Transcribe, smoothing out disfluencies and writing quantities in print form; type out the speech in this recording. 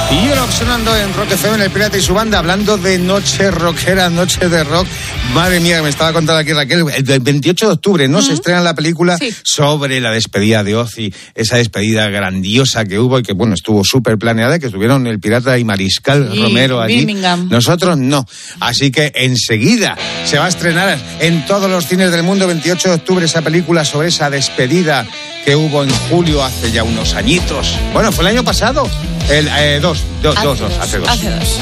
Y yo sonando en Rock FM, en El Pirata y su banda, hablando de noche rockera, noche de rock. Madre mía, me estaba contando aquí Raquel, el 28 de octubre, ¿no? Se estrena la película sobre la despedida de Ozzy, esa despedida grandiosa que hubo y que, bueno, estuvo súper planeada, que estuvieron el Pirata y Mariscal Romero allí. Birmingham. Nosotros no. Así que enseguida se va a estrenar en todos los cines del mundo, 28 de octubre, esa película sobre esa despedida que hubo en julio hace ya unos añitos. Bueno, fue el año pasado. Hace dos.